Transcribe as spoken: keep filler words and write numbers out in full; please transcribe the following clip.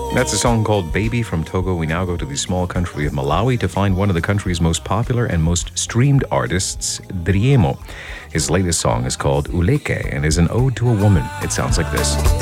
That's a song called Baby from Togo. We now go to the small country of Malawi to find one of the country's most popular and most streamed artists, Driemo. His latest song is called Uleke and is an ode to a woman. It sounds like this.